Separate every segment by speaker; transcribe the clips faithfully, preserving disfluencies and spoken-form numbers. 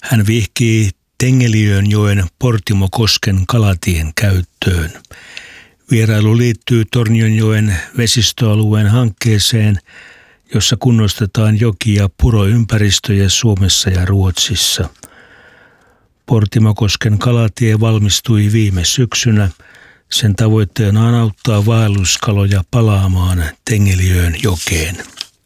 Speaker 1: Hän vihkii Tengeliönjoen Portimokosken kalatien käyttöön. Vierailu liittyy Tornionjoen vesistöalueen hankkeeseen, jossa kunnostetaan joki- ja puroympäristöjä Suomessa ja Ruotsissa. Portimokosken kalatie valmistui viime syksynä. Sen tavoitteena on auttaa vaelluskaloja palaamaan Tengeliön jokeen.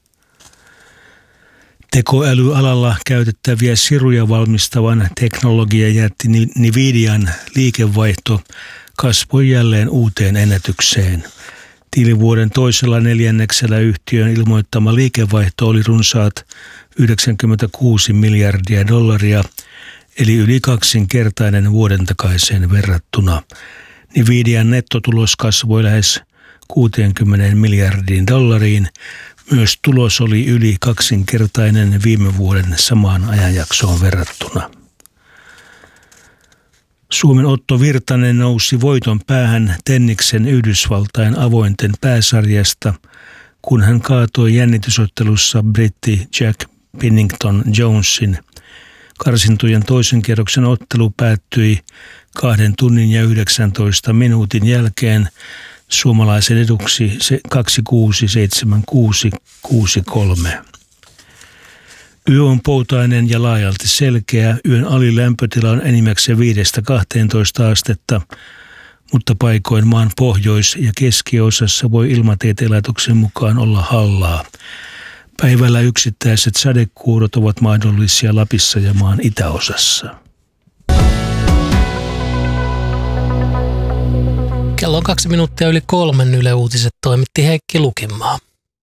Speaker 1: Tekoälyalalla käytettäviä siruja valmistavan teknologiajätti Nvidian liikevaihto kasvoi jälleen uuteen ennätykseen. Tilivuoden toisella neljänneksellä yhtiön ilmoittama liikevaihto oli runsaat yhdeksänkymmentäkuusi miljardia dollaria, eli yli kaksinkertainen vuoden takaiseen verrattuna. Nvidian nettotulos kasvoi lähes kuuteenkymmeneen miljardiin dollariin. Myös tulos oli yli kaksinkertainen viime vuoden samaan ajanjaksoon verrattuna. Suomen Otto Virtanen nousi voiton päähän Tenniksen Yhdysvaltain avointen pääsarjasta, kun hän kaatoi jännitysottelussa britti Jack Pennington Jonesin. Karsintojen toisen kierroksen ottelu päättyi kahden tunnin ja yhdeksäntoista minuutin jälkeen suomalaisen eduksi kaksi kuusi seitsemän kuusi kuusi kolme. Yö on poutainen ja laajalti selkeä. Yön alilämpötila on enimmäkseen viidestä kahteentoista astetta, mutta paikoin maan pohjois- ja keskiosassa voi Ilmatieteen laitoksen mukaan olla hallaa. Päivällä yksittäiset sadekuurot ovat mahdollisia Lapissa ja maan itäosassa.
Speaker 2: Kello on kaksi minuuttia yli kolmen. Yle Uutiset toimitti Heikki Lukimaa.